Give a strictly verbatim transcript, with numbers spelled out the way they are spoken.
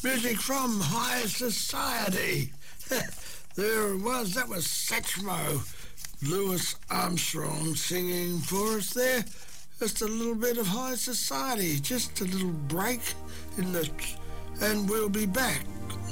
Music from High Society. There it was, that was Satchmo. Louis Armstrong singing for us there. Just a little bit of High Society, just a little break in the, and we'll be back